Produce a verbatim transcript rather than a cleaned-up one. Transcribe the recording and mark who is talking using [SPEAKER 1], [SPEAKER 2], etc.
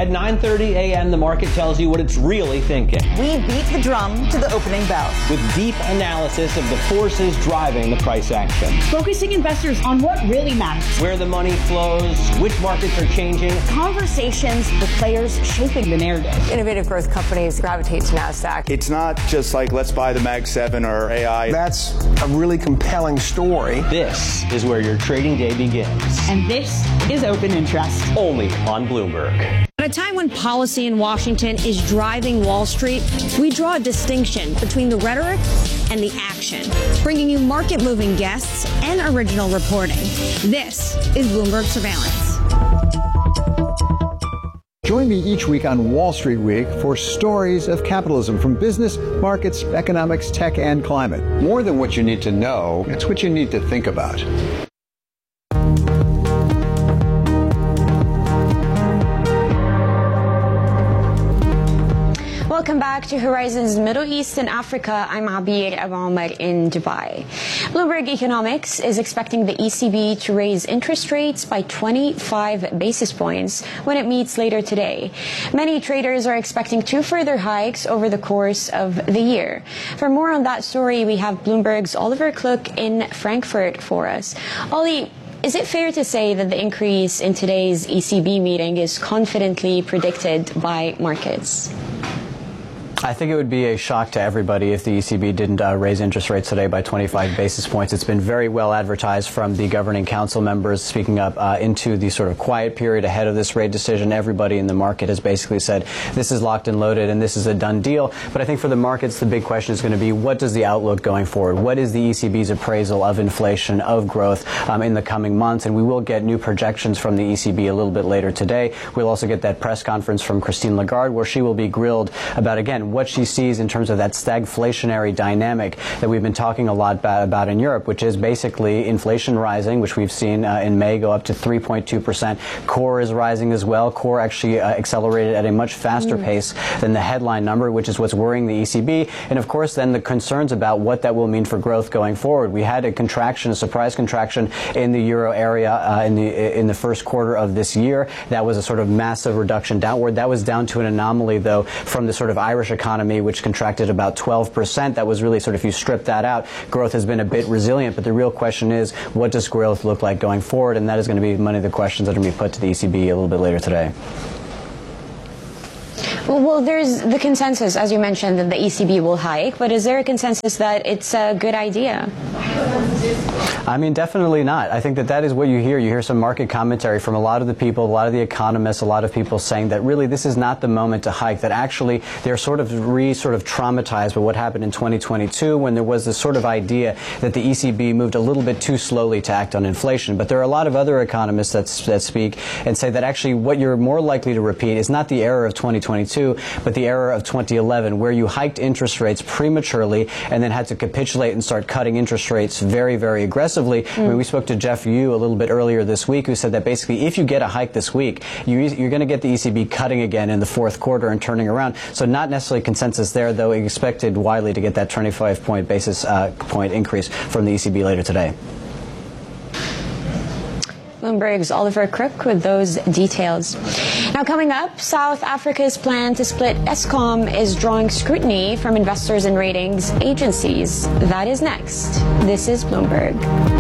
[SPEAKER 1] At nine thirty a m, the market tells you what it's really thinking.
[SPEAKER 2] We beat the drum to the opening bell.
[SPEAKER 1] With deep analysis of the forces driving the price action.
[SPEAKER 3] Focusing investors on what really matters.
[SPEAKER 1] Where the money flows, which markets are changing.
[SPEAKER 3] Conversations with players shaping the narrative.
[SPEAKER 4] Innovative growth companies gravitate to NASDAQ.
[SPEAKER 5] It's not just like, let's buy the Mag seven or A I.
[SPEAKER 6] That's a really compelling story.
[SPEAKER 1] This is where your trading day begins.
[SPEAKER 3] And this is Open Interest.
[SPEAKER 1] Only on Bloomberg.
[SPEAKER 7] At a time when policy in Washington is driving Wall Street, we draw a distinction between the rhetoric and the action, bringing you market-moving guests and original reporting. This is Bloomberg Surveillance.
[SPEAKER 8] Join me each week on Wall Street Week for stories of capitalism from business, markets, economics, tech, and climate. More than what you need to know, it's what you need to think about.
[SPEAKER 9] Welcome back to Horizons Middle East and Africa. I'm Abir Abomar in Dubai. Bloomberg Economics is expecting the E C B to raise interest rates by twenty-five basis points when it meets later today. Many traders are expecting two further hikes over the course of the year. For more on that story, we have Bloomberg's Oliver Klook in Frankfurt for us. Ollie, is it fair to say that the increase in today's E C B meeting is confidently predicted by markets?
[SPEAKER 10] I think it would be a shock to everybody if the E C B didn't uh, raise interest rates today by twenty-five basis points. It's been very well advertised from the governing council members speaking up uh, into the sort of quiet period ahead of this rate decision. Everybody in the market has basically said this is locked and loaded and this is a done deal. But I think for the markets, the big question is going to be, what does the outlook going forward? What is the E C B's appraisal of inflation, of growth um, in the coming months? And we will get new projections from the E C B a little bit later today. We'll also get that press conference from Christine Lagarde where she will be grilled about, again, what she sees in terms of that stagflationary dynamic that we've been talking a lot about in Europe, which is basically inflation rising, which we've seen uh, in May go up to three point two percent. Core is rising as well. Core actually uh, accelerated at a much faster mm. pace than the headline number, which is what's worrying the E C B. And of course, then the concerns about what that will mean for growth going forward. We had a contraction, a surprise contraction in the euro area uh, in the in the first quarter of this year. That was a sort of massive reduction downward. That was down to an anomaly, though, from the sort of Irish economy, which contracted about twelve percent. That was really sort of, if you strip that out, growth has been a bit resilient. But the real question is, what does growth look like going forward? And that is going to be one of the questions that are going to be put to the E C B a little bit later today.
[SPEAKER 9] Well, there's the consensus, as you mentioned, that the E C B will hike. But is there a consensus that it's a good idea?
[SPEAKER 10] I mean, definitely not. I think that that is what you hear. You hear some market commentary from a lot of the people, a lot of the economists, a lot of people saying that really this is not the moment to hike, that actually they're sort of re sort of traumatized by what happened in twenty twenty-two when there was this sort of idea that the E C B moved a little bit too slowly to act on inflation. But there are a lot of other economists that, that speak and say that actually what you're more likely to repeat is not the error of twenty twenty-two, but the error of twenty eleven, where you hiked interest rates prematurely and then had to capitulate and start cutting interest rates very, very aggressively. Mm. I mean, we spoke to Jeff Yu a little bit earlier this week, who said that basically if you get a hike this week, you, you're going to get the E C B cutting again in the fourth quarter and turning around. So not necessarily consensus there, though expected widely to get that twenty-five point basis uh, point increase from the E C B later today.
[SPEAKER 9] Bloomberg's Oliver Crook with those details. Now coming up, South Africa's plan to split Eskom is drawing scrutiny from investors and ratings agencies. That is next. This is Bloomberg.